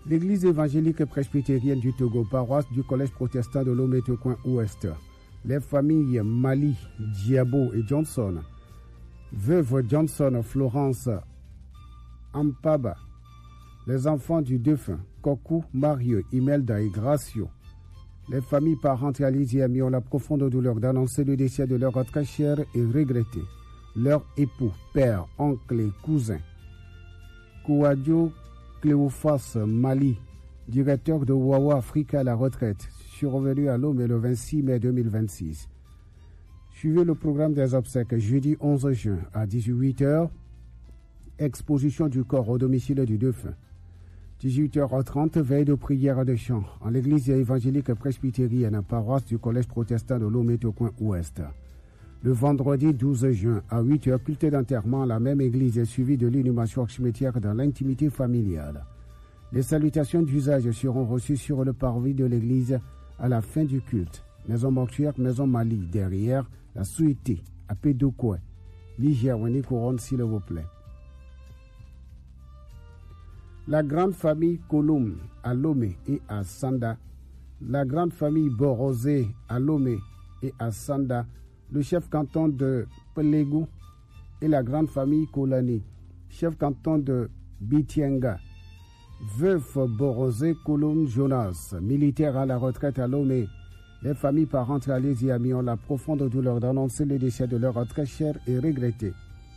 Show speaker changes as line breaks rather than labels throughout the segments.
L'église évangélique presbytérienne du Togo, paroisse du collège protestant de Lomé-Tocoin Ouest, les familles Mali, Diabo et Johnson, veuve Johnson, Florence, Ampaba, les enfants du défunt, Kokou, Mario, Imelda et Gracio, les familles parentes réalisées et amis ont la profonde douleur d'annoncer le décès de leur très cher et regretté, leur époux, père, oncle et cousin, Kouadio Cléophas Mali, directeur de Wawa Africa à la retraite, survenu à Lomé le 26 mai 2026. Suivez le programme des obsèques jeudi 11 juin à 18h, exposition du corps au domicile du défunt. 18h30, veille de prière de chant en l'église évangélique presbytérienne, paroisse du collège protestant de Lomé-Tocoin Ouest. Le vendredi 12 juin à 8h, culte d'enterrement à la même église suivi de l'inhumation au cimetière dans l'intimité familiale. Les salutations d'usage seront reçues sur le parvis de l'église à la fin du culte. Maison mortuaire, maison Mali, derrière la Souité, à Pédokoué. Niger, Wani Couronne, s'il vous plaît. La grande famille Koloum à Lomé et à Sanda, la grande famille Borosé à Lomé et à Sanda, le chef canton de Pelégou et la grande famille Kolani, chef canton de Bitienga, veuf Borosé Koloum Jonas, militaire à la retraite à Lomé. Les familles parentes réalisées et amis ont la profonde douleur d'annoncer le décès de leur très cher et regretté.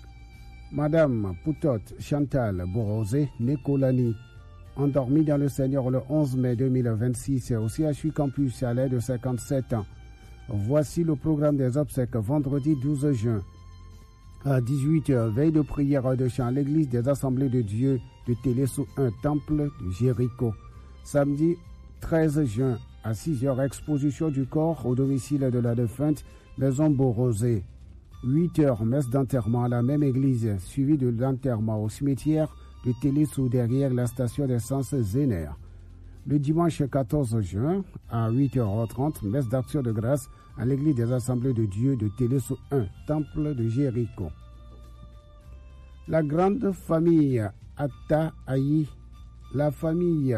Madame Poutot Chantal Borosé, née Kolani, endormie dans le Seigneur le 11 mai 2026 au CHU Campus à l'âge de 57 ans. Voici le programme des obsèques vendredi 12 juin à 18h, veille de prière de chant à l'église des Assemblées de Dieu de Téléso 1, temple de Jéricho. Samedi 13 juin à 6h, exposition du corps au domicile de la défunte, maison Borosé. 8h, messe d'enterrement à la même église, suivi de l'enterrement au cimetière de Téléso derrière la station d'essence Zéner. Le dimanche 14 juin à 8h30, messe d'action de grâce à l'église des Assemblées de Dieu de Téléso 1, temple de Jéricho. La grande famille Atta-Ayi, la famille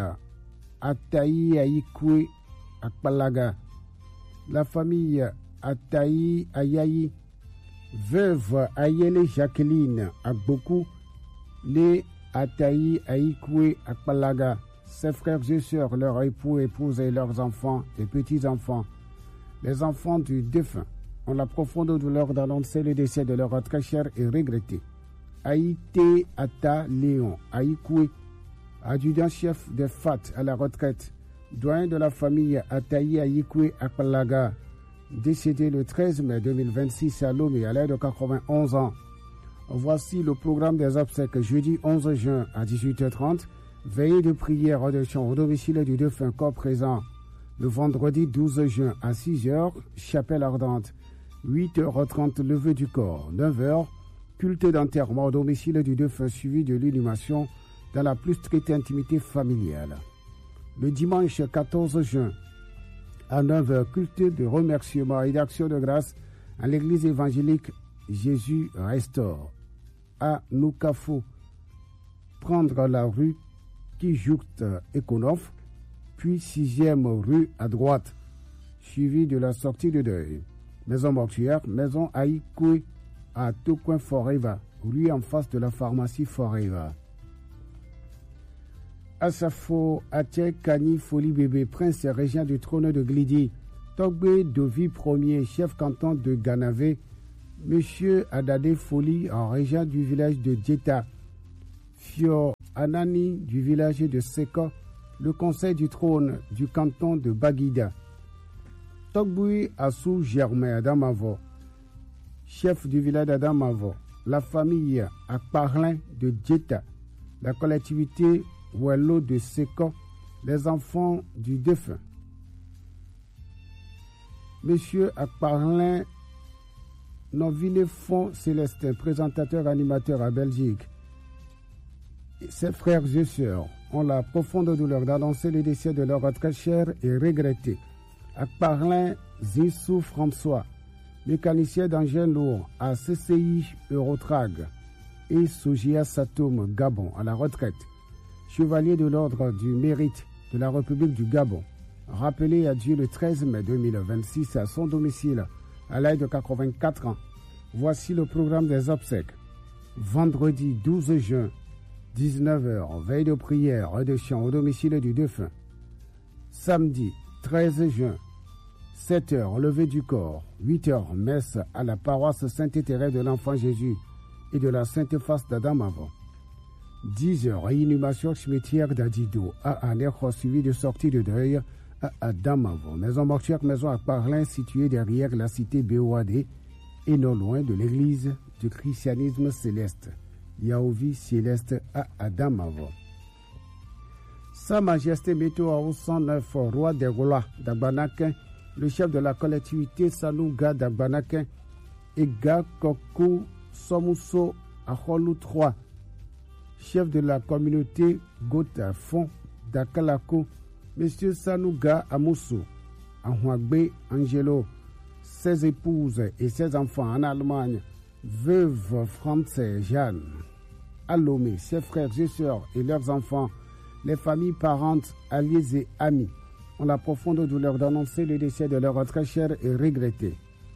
Ataï-Aïkoué Akpalaga, la famille Ataï-Ayayi, veuve Ayele Jacqueline Agboku, les Ataï-Aïkoué Akpalaga, ses frères et sœurs, leurs époux, épouses et leurs enfants et petits-enfants. Les enfants du défunt ont la profonde douleur d'annoncer le décès de leur très cher et regretté. Haïté Ata Léon Aïkoué, adjudant-chef des FAT à la retraite, doyen de la famille Ataï Aïkoué Akpalaga, décédé le 13 mai 2026 à Lomé à l'âge de 91 ans. Voici le programme des obsèques jeudi 11 juin à 18h30, veillée de prière de chant au domicile du défunt corps présent. Le vendredi 12 juin à 6h, chapelle ardente. 8h30, levée du corps. 9h, culte d'enterrement au domicile du défunt suivi de l'inhumation dans la plus stricte intimité familiale. Le dimanche 14 juin à 9h, culte de remerciement et d'action de grâce à l'église évangélique Jésus restaure. À Noukafo, prendre la rue qui jouxte Econof, puis 6e rue à droite, suivi de la sortie de deuil. Maison mortuaire, maison Aïkoué à Tocoin Forever, rue en face de la pharmacie Forever. Asafo Atie Kani Foli Bébé, prince et régent du trône de Glidi, Togbe Dovi Ier, chef canton de Ganavé, Monsieur Adade Foli, en régent du village de Djeta, Fio Anani du village de Seka, le conseil du trône du canton de Baguida. Togboui Assou Germain Adamavo, chef du village d'Adamavo, la famille Akparlin de Djeta, la collectivité Ouello de Seka, les enfants du défunt. Monsieur Akparlin Novine Fond Célestin, présentateur animateur à Belgique. Ses frères et sœurs ont la profonde douleur d'annoncer le décès de leur très cher et regretté. Akparlin Zissou François, mécanicien d'engin lourd à CCI Eurotrag et Sogia Satoum Gabon à la retraite. chevalier de l'ordre du mérite de la République du Gabon, rappelé à Dieu le 13 mai 2026 à son domicile à l'âge de 84 ans. Voici le programme des obsèques. Vendredi 12 juin, 19h, veille de prière et de chant au domicile du défunt. Samedi 13 juin, 7h, levée du corps, 8h, messe à la paroisse Sainte-Thérèse de l'Enfant Jésus et de la Sainte Face d'Adamavo. 10h, inhumation cimetière d'Adido à Anerro, suivi de sortie de deuil à Adamavo. Maison mortuaire, maison à Parlin, située derrière la cité BOAD et non loin de l'église du christianisme céleste, Yaovi Céleste à Adamavo. Sa Majesté Météo 109, roi des Rois d'Agbanakin, le chef de la collectivité Sanouga d'Agbanakin, et Gakoku Somuso Aholou 3, chef de la communauté Gota Fond d'Akalako, M. Sanouga Amoussou, Anhuagbe Angelo, ses épouses et ses enfants en Allemagne, veuve Française Jeanne, Alomé, ses frères et sœurs et leurs enfants, les familles parentes, alliés et amis, ont la profonde douleur d'annoncer le décès de leur très cher et regretté.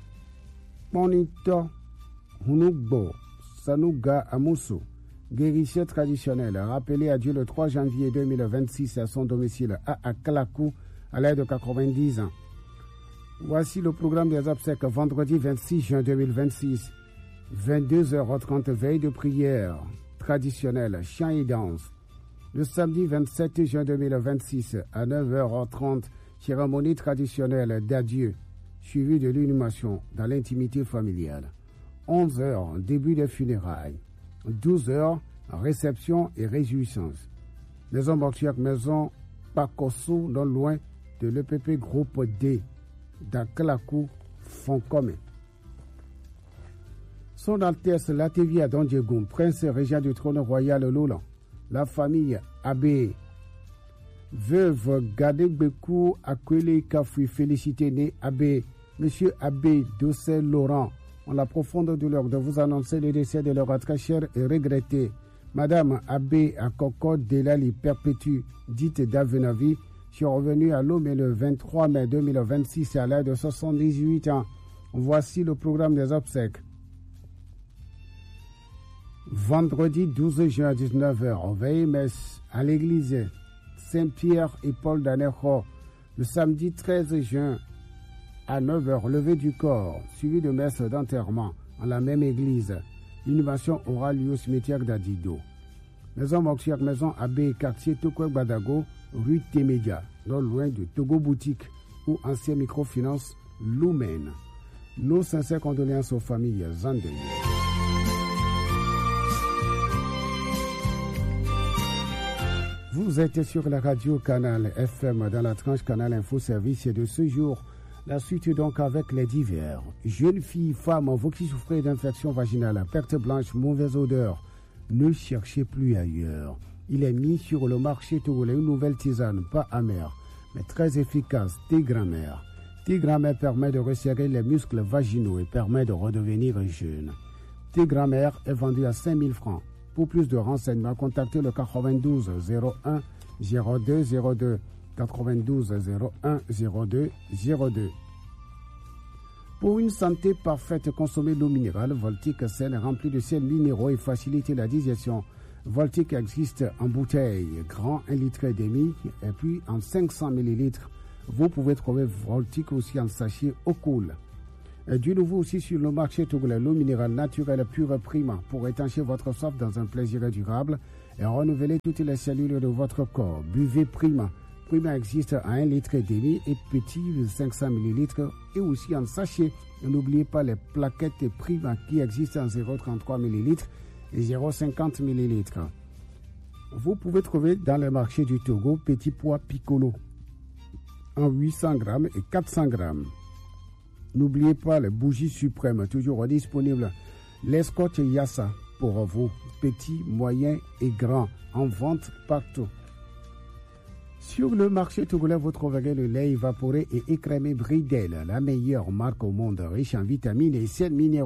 Monito Hunugbo Sanouga Amoussou, guérisseur traditionnel, rappelé à Dieu le 3 janvier 2026 à son domicile à Akalakou à l'âge de 90 ans. Voici le programme des obsèques vendredi 26 juin 2026, 22h30, veille de prière traditionnelle, chant et danse. Le samedi 27 juin 2026 à 9h30, cérémonie traditionnelle d'adieu, suivie de l'inhumation dans l'intimité familiale. 11h, début des funérailles. 12h, réception et réjouissance. Maison mortuaire, maison Pakosu, non loin de l'EPP groupe D, d'Akalakou, font commun. Son Altesse Latevia Dondjegoum, prince régent du trône royal Lolan, la famille Abbé, veuve Gadegbekou Akwele Kafoui, félicité né Abbé, Monsieur Abbé Dossé Laurent, ont la profonde douleur de vous annoncer le décès de leur très cher et regretté, Madame Abbé Akoko Delali Perpétue, dite d'Avenavi, survenue à Lomé le 23 mai 2026 à l'âge de 78 ans. Voici le programme des obsèques. Vendredi 12 juin à 19h, veille messe à l'église Saint-Pierre et Paul d'Anerro. Le samedi 13 juin à 9h, levée du corps, suivi de messe d'enterrement en la même église. L'inhumation aura lieu au cimetière d'Adido. Maison mortuaire, maison Abbé, quartier Tokwe Badago, rue Témédia, non loin de Togo Boutique ou ancien microfinance Lumen. Nos sincères condoléances aux familles endeuillées. Vous êtes sur la radio Canal FM dans la tranche Canal Info Service de ce jour. La suite donc avec les divers. Jeunes filles, femmes, vous qui souffrez d'infection vaginale, perte blanche, mauvaise odeur, ne cherchez plus ailleurs. Il est mis sur le marché togolais une nouvelle tisane, pas amère, mais très efficace, thé grand-mère. Thé grand-mère permet de resserrer les muscles vaginaux et permet de redevenir jeune. Thé grand-mère est vendu à 5 000 francs. Pour plus de renseignements, contactez le 92 01 02 02 92 01 02 02. Pour une santé parfaite, consommez l'eau minérale Voltic saine remplie de sels minéraux et faciliter la digestion. Voltic existe en bouteille, grand 1,5 litre et puis en 500 ml. Vous pouvez trouver Voltic aussi en sachet au cool. Et du nouveau aussi sur le marché togolais, l'eau minérale naturelle pure Prima pour étancher votre soif dans un plaisir durable et renouveler toutes les cellules de votre corps. Buvez Prima. Prima existe à 1,5 litre et petit 500 ml et aussi en sachet. N'oubliez pas les plaquettes Prima qui existent en 0,33 ml et 0,50 ml. Vous pouvez trouver dans le marché du Togo petit pois Piccolo en 800 grammes et 400 grammes. N'oubliez pas les bougies suprêmes, toujours disponibles. Les scotch Yassa pour vous, petits, moyens et grands, en vente partout. Sur le marché togolais, vous trouverez le lait évaporé et écrémé Bridel, la meilleure marque au monde, riche en vitamines et sels minéraux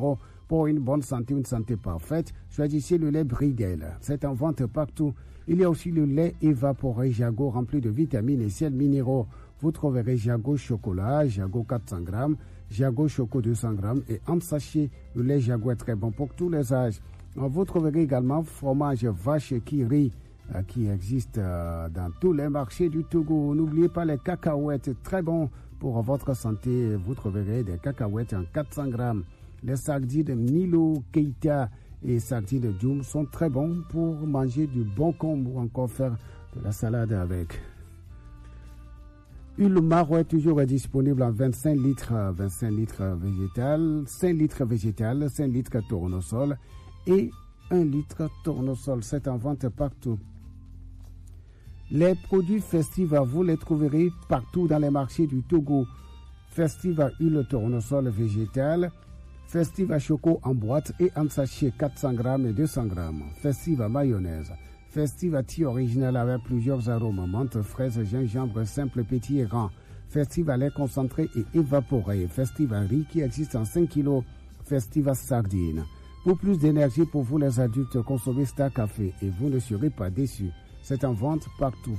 Pour une bonne santé, une santé parfaite, choisissez le lait Bridel. C'est en vente partout. Il y a aussi le lait évaporé Jago rempli de vitamines et sels minéraux. Vous trouverez Jago chocolat, Jago 400 grammes, Jago choco 200 grammes et en sachet. Le lait Jago est très bon pour tous les âges. Vous trouverez également fromage vache qui rit qui existe dans tous les marchés du Togo. N'oubliez pas les cacahuètes, très bon pour votre santé. Vous trouverez des cacahuètes en 400 grammes. Les sardines Nilo, Keita et sardines Djoum sont très bons pour manger du bon combe ou encore faire de la salade avec. Huile Marois toujours disponible en 25 litres végétal, 5 litres végétal, 5 litres tournesol et 1 litre tournesol. C'est en vente partout. Les produits Festiva, vous les trouverez partout dans les marchés du Togo. Festiva huile tournesol végétal, Festiva choco en boîte et en sachet 400 grammes et 200 grammes. Festiva mayonnaise. Festiva thé original avec plusieurs arômes, menthe, fraise, gingembre, simple, petit et grand. Festiva lait concentré et évaporé. Festiva riz qui existe en 5 kg. Festiva sardine. Pour plus d'énergie pour vous les adultes, consommez Star Café et vous ne serez pas déçus. C'est en vente partout.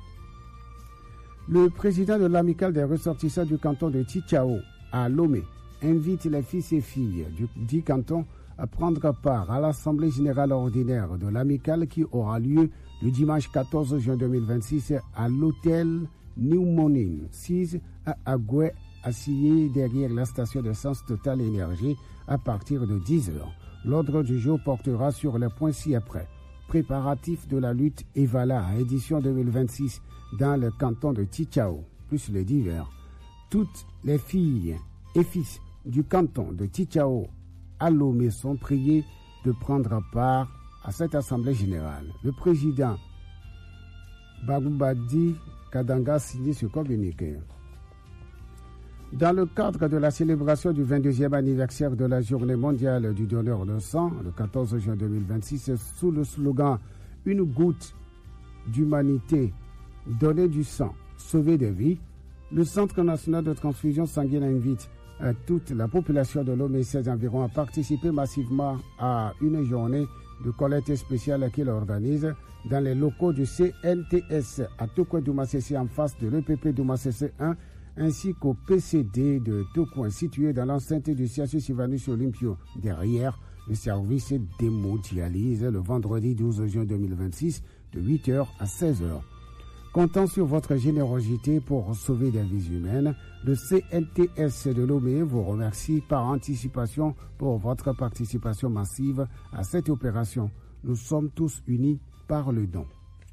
Le président de l'amicale des ressortissants du canton de Tchitchao, à Lomé, invite les fils et filles du dit canton à prendre part à l'Assemblée générale ordinaire de l'amicale qui aura lieu le dimanche 14 juin 2026 à l'hôtel New Morning 6 à Agoué, assis derrière la station d'essence Total Énergie à partir de 10h. L'ordre du jour portera sur les points ci-après. Préparatifs de la lutte Evala édition 2026 dans le canton de Tchitchao, plus les divers. Toutes les filles et fils du canton de Tchitchao à Lomé sont priés de prendre part à cette assemblée générale. Le président Bagoubadi Kadanga signe ce communiqué. Dans le cadre de la célébration du 22e anniversaire de la Journée mondiale du donneur de sang, le 14 juin 2026, sous le slogan « Une goutte d'humanité, donner du sang, sauver des vies », le Centre national de transfusion sanguine invite toute la population de Lomé et ses environs à participer massivement à une journée de collecte spéciale qu'il organise dans les locaux du CNTS à Tokwe Doumassessi en face de l'EPP Doumassessi 1 ainsi qu'au PCD de Tokwe situé dans l'enceinte du CHU Sylvanus Olympio derrière le service d'hémodialyse le vendredi 12 juin 2026 de 8h à 16h. Comptant sur votre générosité pour sauver des vies humaines, le CNTS de Lomé vous remercie par anticipation pour votre participation massive à cette opération. Nous sommes tous unis par le don.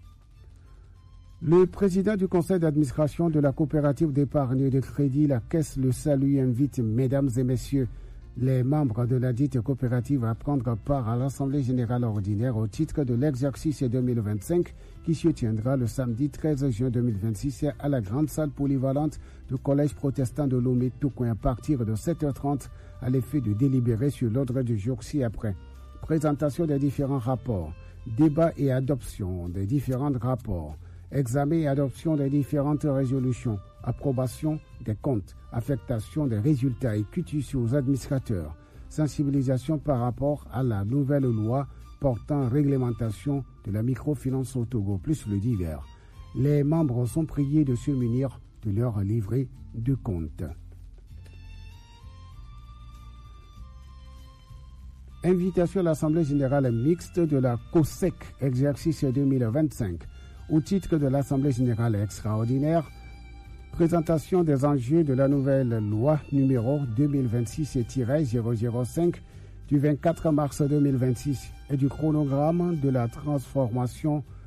Le président du conseil d'administration de la coopérative d'épargne et de crédit, la Caisse Le Salut, invite mesdames et messieurs les membres de la dite coopérative à prendre part à l'Assemblée générale ordinaire au titre de l'exercice 2025 qui se tiendra le samedi 13 juin 2026 à la grande salle polyvalente du Collège protestant de Lomé Tokoin à partir de 7h30 à l'effet de délibérer sur l'ordre du jour ci-après. Présentation des différents rapports, débat et adoption des différents rapports, examen et adoption des différentes résolutions, approbation des comptes, affectation des résultats et quitus aux administrateurs, sensibilisation par rapport à la nouvelle loi portant réglementation de la microfinance au Togo, plus le divers. Les membres sont priés de se munir de leur livret de compte. Invitation à l'Assemblée générale mixte de la COSEC, exercice 2025. Au titre de l'Assemblée générale extraordinaire, présentation des enjeux de la nouvelle loi numéro 2026-005 du 24 mars 2026 et du chronogramme de la transformation